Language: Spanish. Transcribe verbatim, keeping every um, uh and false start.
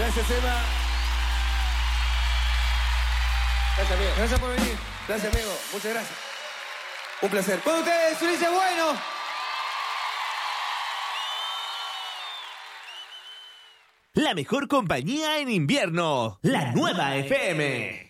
Gracias, Emma. Gracias, amigo. Gracias por venir. Gracias, amigo. Muchas gracias. Un placer. Con ustedes, Ulises Bueno. La mejor compañía en invierno. La nueva F M.